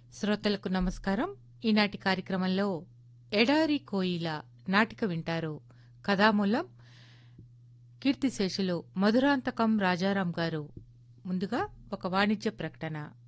శ్రోతలకు నమస్కారం. ఈనాటి కార్యక్రమంలో ఎడారి కోయిల నాటిక వింటారు. కథామూలం కీర్తిశేషులు మధురాంతకం రాజారాం గారు. ముందుగా ఒక వాణిజ్య ప్రకటన.